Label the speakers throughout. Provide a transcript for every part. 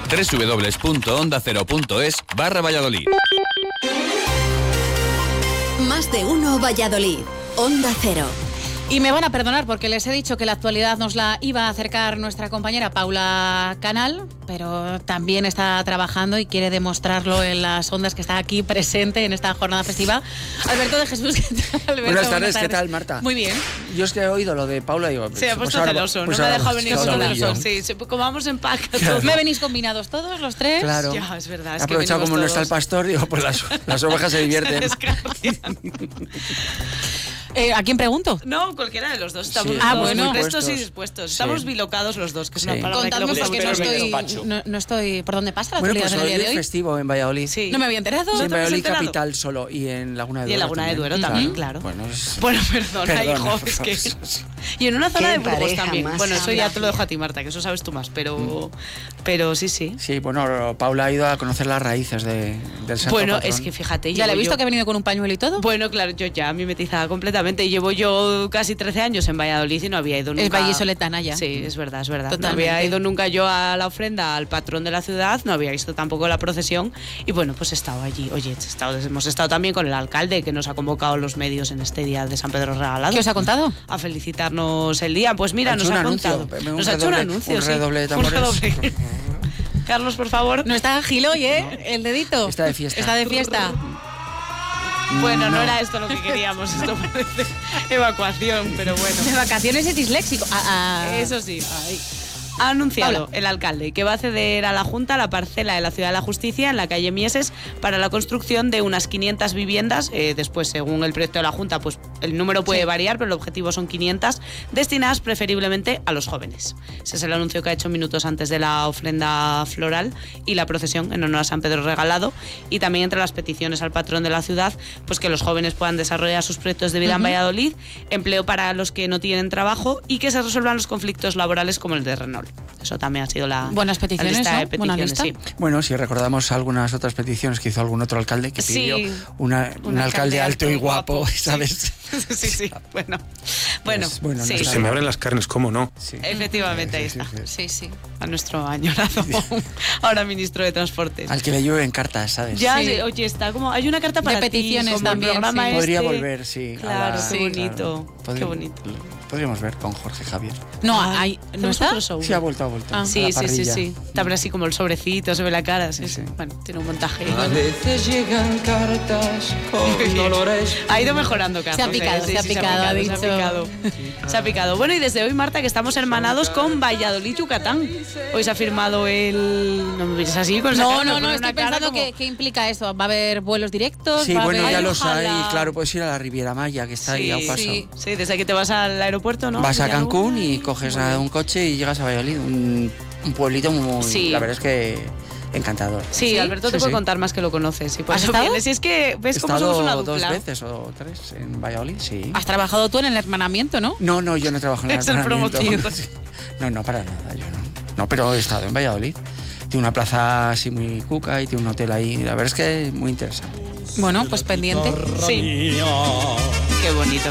Speaker 1: www.ondacero.es/Valladolid.
Speaker 2: Más de uno Valladolid. Onda Cero.
Speaker 3: Y me van a perdonar porque les he dicho que la actualidad nos la iba a acercar nuestra compañera Paula Canal, pero también está trabajando y quiere demostrarlo en las ondas, que está aquí presente en esta jornada festiva. Alberto de Jesús, ¿qué tal, Alberto?
Speaker 4: Buenas tardes, ¿qué tal, Marta?
Speaker 3: Muy bien.
Speaker 4: Yo es que he oído lo de Paula y digo...
Speaker 5: Se ha puesto celoso, no me ha dejado venir celoso. Sí, como vamos en pack.
Speaker 3: Claro. ¿Me venís combinados todos, los tres?
Speaker 4: Claro.
Speaker 5: Ya, es verdad. Es
Speaker 4: he aprovechado como
Speaker 5: todos.
Speaker 4: no está el pastor, digo, pues las ovejas se divierten.
Speaker 3: ¿A quién pregunto?
Speaker 5: No, cualquiera de los dos. Estamos
Speaker 3: bueno.
Speaker 5: prestos y dispuestos. Estamos bilocados los dos, que es una palabra
Speaker 3: Contadme
Speaker 5: que
Speaker 3: porque no estoy... ¿Por dónde pasa la actualidad
Speaker 4: pues
Speaker 3: en el día de hoy?
Speaker 4: Es festivo en Valladolid.
Speaker 5: Sí.
Speaker 3: No me había enterado.
Speaker 4: Sí, en Valladolid capital solo y en Laguna de Duero.
Speaker 5: Y en Laguna de Duero también, claro.
Speaker 4: Bueno,
Speaker 5: perdona, hijo, es que... Y en una zona de Burgos también. Bueno, eso ya te lo dejo a ti, Marta, que eso sabes tú más, pero sí.
Speaker 4: Sí, bueno, Paula ha ido a conocer las raíces del santo
Speaker 5: Bueno,
Speaker 4: patrón.
Speaker 5: es que fíjate...
Speaker 3: ¿Ya le he visto que ha venido con un pañuelo y todo?
Speaker 5: Bueno, claro, yo ya mimetizada completamente. Llevo yo casi 13 años en Valladolid y no había ido nunca.
Speaker 3: Es vallisoletana ya.
Speaker 5: Sí, es verdad.
Speaker 3: Totalmente.
Speaker 5: No había ido nunca yo a la ofrenda al patrón de la ciudad, no había visto tampoco la procesión y bueno, pues he estado allí. Oye, hemos estado también con el alcalde que nos ha convocado los medios en este día de San Pedro Regalado.
Speaker 3: ¿Qué os ha contado?
Speaker 5: A felicitarnos el día. Pues mira, nos ha contado. Nos ha hecho un anuncio,
Speaker 4: un redoble de tambores.
Speaker 5: Carlos, por favor.
Speaker 3: No está ágil hoy, ¿eh? El dedito.
Speaker 4: Está de fiesta.
Speaker 3: Está de fiesta.
Speaker 5: Bueno, no era esto lo que queríamos, esto parece evacuación, pero bueno.
Speaker 3: De vacaciones es disléxico.
Speaker 5: Eso sí. Ha anunciado el alcalde que va a ceder a la Junta la parcela de la Ciudad de la Justicia en la calle Mieses para la construcción de unas 500 viviendas. Después, según el proyecto de la Junta, pues el número puede variar, pero el objetivo son 500, destinadas preferiblemente a los jóvenes. Ese es el anuncio que ha hecho minutos antes de la ofrenda floral y la procesión en honor a San Pedro Regalado. Y también entre las peticiones al patrón de la ciudad, pues que los jóvenes puedan desarrollar sus proyectos de vida en Valladolid, empleo para los que no tienen trabajo y que se resuelvan los conflictos laborales como el de Renault. Eso también ha sido la
Speaker 3: peticiones,
Speaker 5: lista de
Speaker 3: ¿no?
Speaker 5: peticiones.
Speaker 3: Buena lista.
Speaker 5: Sí.
Speaker 4: Bueno, si recordamos algunas otras peticiones que hizo algún otro alcalde que pidió un alcalde alto y guapo, ¿sabes?
Speaker 5: Sí. Bueno, sí.
Speaker 6: Se me abren las carnes, ¿cómo no?
Speaker 4: Sí.
Speaker 5: Efectivamente, ahí está.
Speaker 3: Sí.
Speaker 5: A nuestro añorado ahora ministro de Transportes.
Speaker 4: Al que le llueven cartas, ¿sabes?
Speaker 5: Ya, oye, está como... Hay una carta para
Speaker 3: de peticiones
Speaker 5: ti,
Speaker 3: también.
Speaker 5: Programa
Speaker 4: Podría volver, sí.
Speaker 5: Claro, qué bonito.
Speaker 4: Claro.
Speaker 5: Qué bonito.
Speaker 4: Podríamos ver con Jorge Javier.
Speaker 3: No, ¿no está?
Speaker 4: Sí, ha vuelto.
Speaker 5: Sí. Te abre así como el sobrecito, se ve la cara. Sí. Bueno, tiene un montaje.
Speaker 7: A veces llegan cartas con dolores.
Speaker 5: Ha ido mejorando, Carlos.
Speaker 3: Se ha picado, ha dicho.
Speaker 5: Se ha picado. Bueno, y desde hoy, Marta, que estamos hermanados con Valladolid, Yucatán. Hoy se ha firmado el... No me mires así con esa cara,
Speaker 3: No, estoy pensando qué implica eso. ¿Va a haber vuelos directos?
Speaker 4: Sí, bueno, ya los hay.
Speaker 3: Ojalá.
Speaker 4: Claro, puedes ir a la Riviera Maya, que está ahí a un paso.
Speaker 5: Sí, desde aquí te vas al aeropuerto, ¿no?
Speaker 4: Vas a Cancún y coges un coche y llegas a Valladolid, un pueblito muy...
Speaker 5: Sí.
Speaker 4: La verdad es que encantador.
Speaker 5: Sí, Alberto te puede contar más que lo conoces. Y por
Speaker 3: ¿Has
Speaker 5: eso
Speaker 3: estado?
Speaker 5: vienes. Y es que ves
Speaker 4: He
Speaker 5: cómo somos una
Speaker 4: estado
Speaker 5: dupla.
Speaker 4: 2 veces o 3 en Valladolid, sí.
Speaker 3: ¿Has trabajado tú en el hermanamiento, no?
Speaker 4: No, yo no trabajo en el
Speaker 5: Es el
Speaker 4: hermanamiento.
Speaker 5: promotivo.
Speaker 4: No, para nada, yo no. No, pero he estado en Valladolid. Tiene una plaza así muy cuca y tiene un hotel ahí. La verdad es que es muy interesante.
Speaker 3: Bueno, pues pendiente.
Speaker 5: Sí. Qué bonito.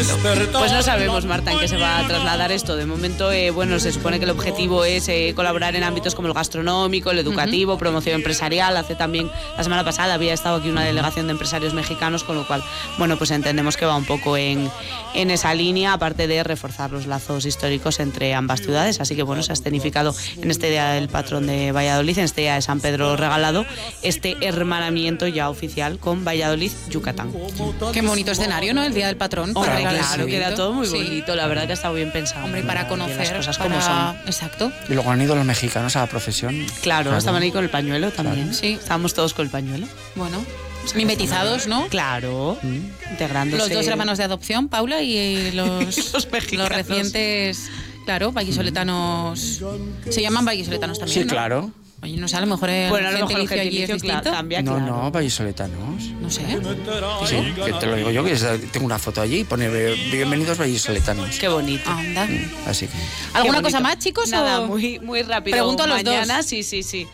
Speaker 5: Pues no sabemos, Marta, en qué se va a trasladar esto. De momento, se supone que el objetivo es colaborar en ámbitos como el gastronómico, el educativo, promoción empresarial. Hace también, la semana pasada había estado aquí una delegación de empresarios mexicanos, con lo cual, pues entendemos que va un poco en esa línea, aparte de reforzar los lazos históricos entre ambas ciudades. Así que, se ha escenificado en este día del patrón de Valladolid, en este día de San Pedro Regalado, este hermanamiento ya oficial con Valladolid, Yucatán.
Speaker 3: Qué bonito escenario, ¿no? El día del patrón.
Speaker 5: Hombre, claro, queda todo muy bonito. La verdad que está bien pensado.
Speaker 3: Hombre, y para conocer
Speaker 5: las cosas como son.
Speaker 3: Exacto.
Speaker 4: Y luego han ido los mexicanos a la procesión.
Speaker 5: Claro, estaban ahí con el pañuelo también.
Speaker 3: Claro. Sí.
Speaker 5: Estábamos todos con el pañuelo.
Speaker 3: Bueno, mimetizados, ¿no?
Speaker 5: Claro, integrándose.
Speaker 3: Los dos hermanos de adopción, Paula, y los recientes, claro, vallisoletanos. Se llaman vallisoletanos también,
Speaker 4: Sí,
Speaker 3: ¿no?
Speaker 4: Claro.
Speaker 3: Oye, no sé, a lo mejor el gentilicio allí es distinto.
Speaker 5: Cambia, claro.
Speaker 4: No, vallisoletanos.
Speaker 3: No sé.
Speaker 4: Sí, que te lo digo yo, que tengo una foto allí y pone bienvenidos vallisoletanos.
Speaker 5: Qué bonito.
Speaker 3: Anda.
Speaker 4: Así que...
Speaker 3: ¿Alguna cosa más, chicos?
Speaker 5: Nada,
Speaker 3: o?
Speaker 5: muy rápido.
Speaker 3: Pregunto a los
Speaker 5: mañana,
Speaker 3: dos.
Speaker 5: Sí.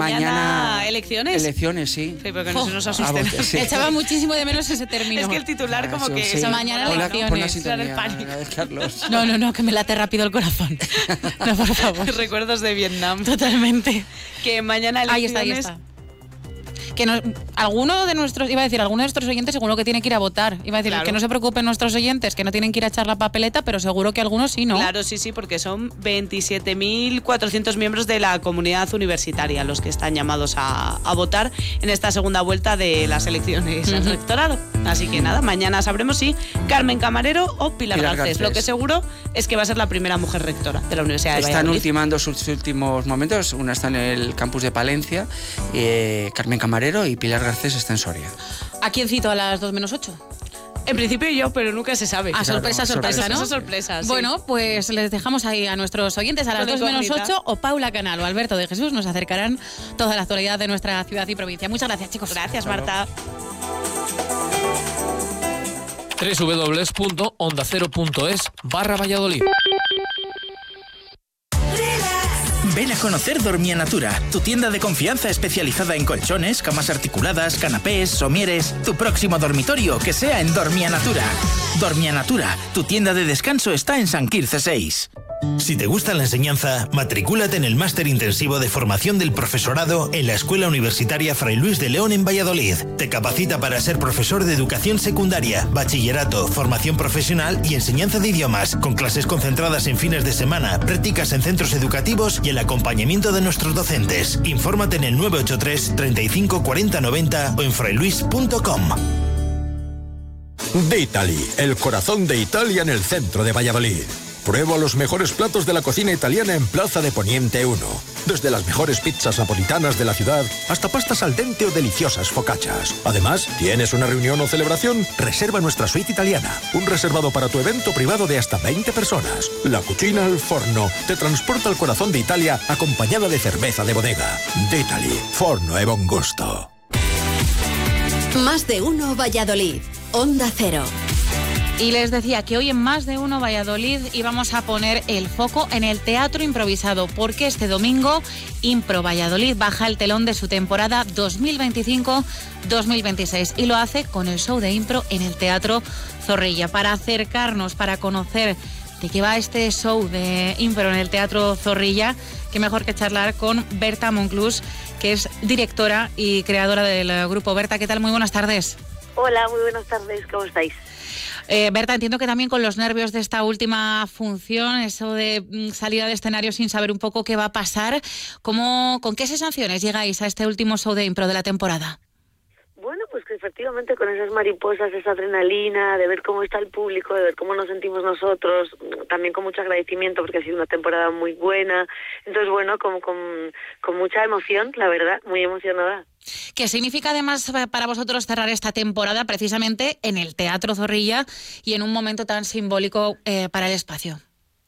Speaker 5: Mañana elecciones.
Speaker 4: Elecciones, sí.
Speaker 5: Sí, porque no se nos asusten.
Speaker 4: Sí.
Speaker 3: Echaba muchísimo de menos ese término.
Speaker 5: Es que el titular como que...
Speaker 4: Sí.
Speaker 3: Mañana
Speaker 4: Pon
Speaker 3: elecciones.
Speaker 4: la sintonía,
Speaker 5: el pánico.
Speaker 4: Carlos.
Speaker 3: No, que me late rápido el corazón. No, por favor.
Speaker 5: Recuerdos de Vietnam.
Speaker 3: Totalmente.
Speaker 5: Que mañana elecciones...
Speaker 3: Ahí está. Que alguno de nuestros oyentes seguro que tiene que ir a votar. Iba a decir,
Speaker 5: claro.
Speaker 3: Que no se preocupen nuestros oyentes, que no tienen que ir a echar la papeleta, pero seguro que algunos sí, ¿no?
Speaker 5: Claro, sí, porque son 27.400 miembros de la comunidad universitaria los que están llamados a votar en esta segunda vuelta de las elecciones al rectorado. Así que nada, mañana sabremos si Carmen Camarero o Pilar Garcés. Lo que seguro es que va a ser la primera mujer rectora de la Universidad de Valladolid.
Speaker 4: Están ultimando sus últimos momentos. Una está en el campus de Palencia, Carmen Camarero, y Pilar Garcés está en Soria.
Speaker 3: ¿A quién cito a las 2:08?
Speaker 5: En principio yo, pero nunca se sabe.
Speaker 3: Sorpresa, ¿no?
Speaker 5: Sorpresa, sí.
Speaker 3: Bueno, pues les dejamos ahí a nuestros oyentes a las 2:08 o Paula Canal o Alberto de Jesús nos acercarán toda la actualidad de nuestra ciudad y provincia. Muchas gracias, chicos.
Speaker 5: Gracias, Marta.
Speaker 6: www.ondacero.es/Valladolid.
Speaker 8: Ven a conocer Dormia Natura, tu tienda de confianza especializada en colchones, camas articuladas, canapés, somieres. Tu próximo dormitorio que sea en Dormia Natura. Dormia Natura, tu tienda de descanso está en San Quirze 6.
Speaker 9: Si te gusta la enseñanza, matricúlate en el máster intensivo de formación del profesorado en la Escuela Universitaria Fray Luis de León en Valladolid. Te capacita para ser profesor de educación secundaria, bachillerato, formación profesional y enseñanza de idiomas, con clases concentradas en fines de semana, prácticas en centros educativos y el acompañamiento de nuestros docentes. Infórmate en el 983 35 40 90 o en frailuis.com.
Speaker 10: D'Italy, el corazón de Italia en el centro de Valladolid. Prueba los mejores platos de la cocina italiana en Plaza de Poniente 1. Desde las mejores pizzas napolitanas de la ciudad hasta pastas al dente o deliciosas focaccias. Además, ¿tienes una reunión o celebración? Reserva nuestra suite italiana. Un reservado para tu evento privado de hasta 20 personas. La cucina al forno te transporta al corazón de Italia acompañada de cerveza de bodega. D'Italy, forno e bon gusto.
Speaker 2: Más de uno Valladolid. Onda Cero.
Speaker 3: Y les decía que hoy en Más de Uno Valladolid íbamos a poner el foco en el teatro improvisado, porque este domingo Impro Valladolid baja el telón de su temporada 2025-2026 y lo hace con el show de impro en el Teatro Zorrilla. Para acercarnos, para conocer de qué va este show de impro en el Teatro Zorrilla, qué mejor que charlar con Berta Monclús, que es directora y creadora del grupo. Berta, ¿qué tal? Muy buenas tardes.
Speaker 11: Hola, muy buenas tardes, ¿cómo estáis?
Speaker 3: Berta, entiendo que también con los nervios de esta última función, eso de salir al escenario sin saber un poco qué va a pasar, ¿con qué sensaciones llegáis a este último show de impro de la temporada?
Speaker 11: Bueno, pues que efectivamente con esas mariposas, esa adrenalina, de ver cómo está el público, de ver cómo nos sentimos nosotros, también con mucho agradecimiento porque ha sido una temporada muy buena. Entonces, bueno, con mucha emoción, la verdad, muy emocionada.
Speaker 3: ¿Qué significa además para vosotros cerrar esta temporada precisamente en el Teatro Zorrilla y en un momento tan simbólico para el espacio?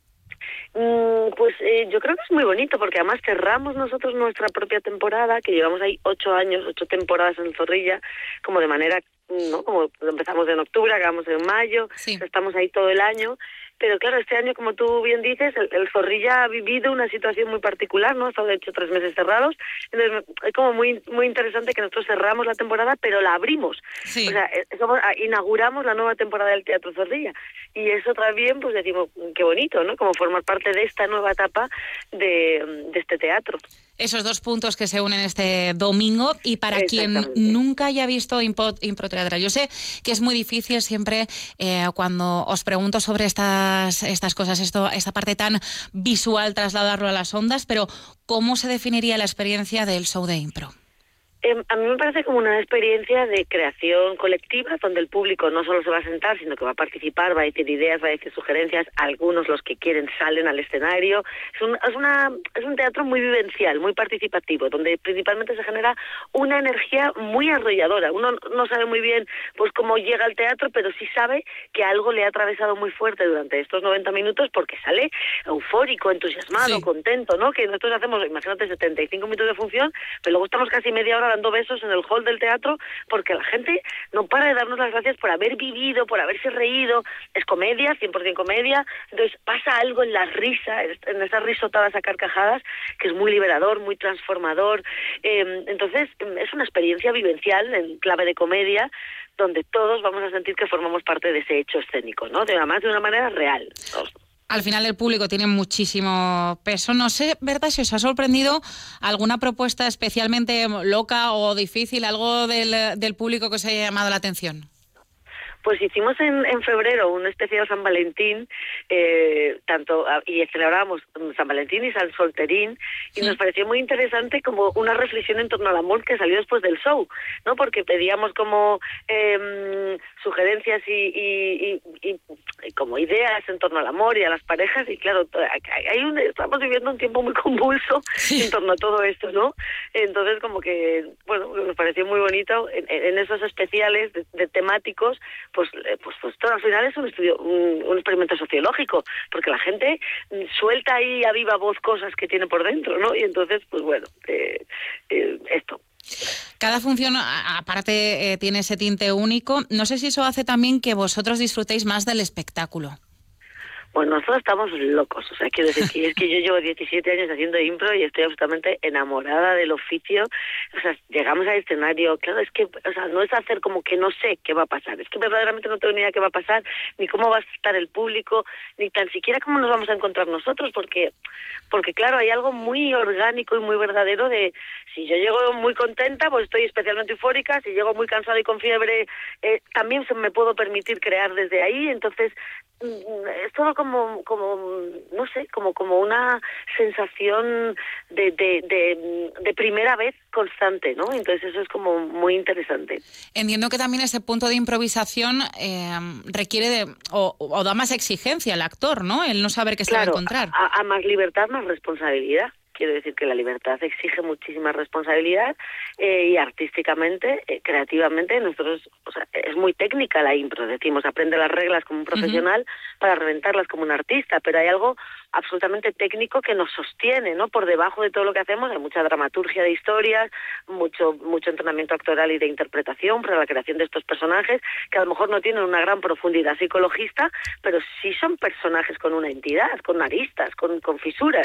Speaker 11: Pues yo creo que es muy bonito porque además cerramos nosotros nuestra propia temporada, que llevamos ahí 8 temporadas en Zorrilla, como de manera, ¿no? Como empezamos en octubre, acabamos en mayo,
Speaker 3: sí.
Speaker 11: Estamos ahí todo el año. Pero claro, este año, como tú bien dices, el Zorrilla ha vivido una situación muy particular, ¿no? Ha estado de hecho 3 meses cerrados. Entonces es como muy muy interesante que nosotros cerramos la temporada, pero la abrimos.
Speaker 3: Sí.
Speaker 11: O sea, inauguramos la nueva temporada del Teatro Zorrilla. Y eso también, pues decimos, qué bonito, ¿no? Como formar parte de esta nueva etapa de este teatro.
Speaker 3: Esos 2 puntos que se unen este domingo, y para quien nunca haya visto impro teatral, yo sé que es muy difícil siempre cuando os pregunto sobre estas cosas, esta parte tan visual, trasladarlo a las ondas, pero ¿cómo se definiría la experiencia del show de impro?
Speaker 11: A mí me parece como una experiencia de creación colectiva donde el público no solo se va a sentar, sino que va a participar, va a decir ideas, va a decir sugerencias. Algunos, los que quieren, salen al escenario. Es un teatro muy vivencial, muy participativo, donde principalmente se genera una energía muy arrolladora. Uno no sabe muy bien pues cómo llega al teatro, pero sí sabe que algo le ha atravesado muy fuerte durante estos 90 minutos porque sale eufórico, entusiasmado, sí, contento, ¿no? Que nosotros hacemos, imagínate, 75 minutos de función, pero luego estamos casi media hora dando besos en el hall del teatro porque la gente no para de darnos las gracias por haber vivido, por haberse reído. Es comedia, 100% comedia. Entonces pasa algo en la risa, en esas risotadas a carcajadas, que es muy liberador, muy transformador. Entonces es una experiencia vivencial en clave de comedia donde todos vamos a sentir que formamos parte de ese hecho escénico, ¿no? Además de una manera real.
Speaker 3: Al final el público tiene muchísimo peso. No sé, Berta, si os ha sorprendido alguna propuesta especialmente loca o difícil, algo del público que os haya llamado la atención.
Speaker 11: Pues hicimos en febrero un especial San Valentín, y celebrábamos San Valentín y San Solterín, y nos pareció muy interesante como una reflexión en torno al amor que salió después del show, ¿no? Porque pedíamos como sugerencias y como ideas en torno al amor y a las parejas, y claro, estamos viviendo un tiempo muy convulso en torno a todo esto, ¿no? Entonces como que, bueno, nos pareció muy bonito en esos especiales de temáticos. Pues todo al final es un experimento sociológico, porque la gente suelta ahí a viva voz cosas que tiene por dentro, ¿no? Y entonces, pues bueno, esto.
Speaker 3: Cada función, aparte, tiene ese tinte único. No sé si eso hace también que vosotros disfrutéis más del espectáculo.
Speaker 11: Bueno, nosotros estamos locos, o sea, quiero decir que es que yo llevo 17 años haciendo impro y estoy absolutamente enamorada del oficio. O sea, llegamos al escenario, claro, es que, o sea, no es hacer como que no sé qué va a pasar, es que verdaderamente no tengo ni idea qué va a pasar, ni cómo va a estar el público, ni tan siquiera cómo nos vamos a encontrar nosotros, porque claro, hay algo muy orgánico y muy verdadero de, si yo llego muy contenta, pues estoy especialmente eufórica, si llego muy cansada y con fiebre, también me puedo permitir crear desde ahí. Entonces es todo como no sé, como una sensación de primera vez constante, ¿no? Entonces eso es como muy interesante.
Speaker 3: Entiendo que también ese punto de improvisación requiere o da más exigencia al actor, ¿no? El no saber qué se va a encontrar.
Speaker 11: A más libertad, más responsabilidad. Quiero decir que la libertad exige muchísima responsabilidad y artísticamente, creativamente, nosotros, o sea, es muy técnica la impro, decimos, aprende las reglas como un profesional para reventarlas como un artista, pero hay algo absolutamente técnico que nos sostiene, ¿no? Por debajo de todo lo que hacemos hay mucha dramaturgia de historias, mucho entrenamiento actoral y de interpretación para la creación de estos personajes, que a lo mejor no tienen una gran profundidad psicologista, pero sí son personajes con una entidad, con aristas, con fisuras.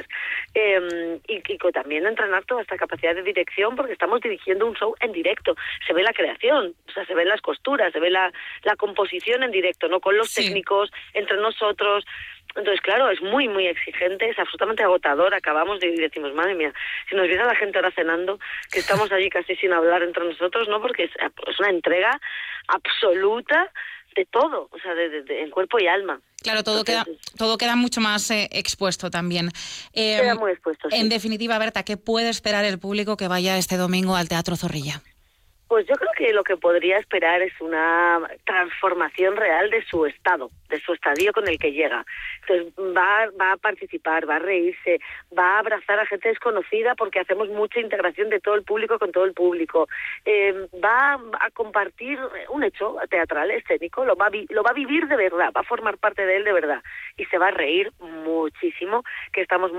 Speaker 11: Y también entrenar toda esta capacidad de dirección, porque estamos dirigiendo un show en directo. Se ve la creación, o sea, se ven las costuras, se ve la composición en directo, ¿no? Con los técnicos, entre nosotros. Entonces, claro, es muy, muy exigente, es absolutamente agotador. Acabamos y decimos, madre mía, si nos viera la gente ahora cenando, que estamos allí casi sin hablar entre nosotros, ¿no? Porque es una entrega absoluta de todo, o sea, en cuerpo y alma.
Speaker 3: Claro, todo queda mucho más expuesto también.
Speaker 11: Queda muy expuesto, sí.
Speaker 3: En definitiva, Berta, ¿qué puede esperar el público que vaya este domingo al Teatro Zorrilla?
Speaker 11: Pues yo creo que lo que podría esperar es una transformación real de su estado, de su estadio con el que llega. Entonces va a participar, va a reírse, va a abrazar a gente desconocida porque hacemos mucha integración de todo el público con todo el público. Va a compartir un hecho teatral, escénico, lo va a vivir de verdad, va a formar parte de él de verdad y se va a reír muchísimo, que estamos